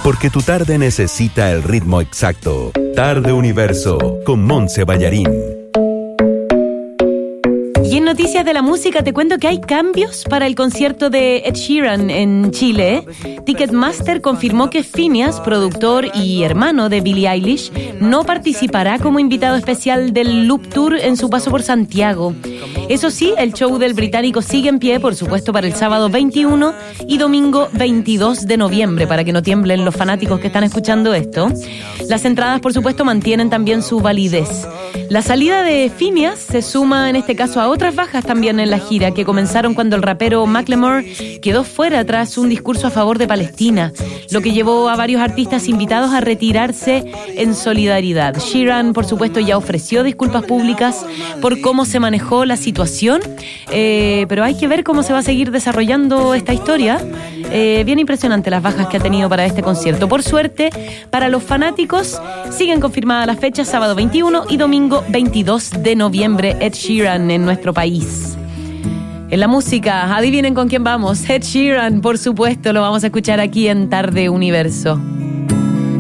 porque tu tarde necesita el ritmo exacto. Tarde Universo, con Montse Ballarín. Y en noticias de la música te cuento que hay cambios para el concierto de Ed Sheeran en Chile. Ticketmaster confirmó que Phineas, productor y hermano de Billie Eilish, no participará como invitado especial del Loop Tour en su paso por Santiago. Eso sí, el show del británico sigue en pie, por supuesto, para el sábado 21 y domingo 22 de noviembre, para que no tiemblen los fanáticos que están escuchando esto. Las entradas, por supuesto, mantienen también su validez. La salida de Phineas se suma en este caso a otras bajas también en la gira, que comenzaron cuando el rapero Macklemore quedó fuera tras un discurso a favor de Palestina, lo que llevó a varios artistas invitados a retirarse en solidaridad. Sheeran, por supuesto, ya ofreció disculpas públicas por cómo se manejó la situación, pero hay que ver cómo se va a seguir desarrollando esta historia. Bien impresionante las bajas que ha tenido para este concierto. Por suerte, para los fanáticos, siguen confirmadas las fechas, sábado 21 y domingo 22 de noviembre, Ed Sheeran en nuestro país. En la música, adivinen con quién vamos. Ed Sheeran, por supuesto, lo vamos a escuchar aquí en Tarde Universo.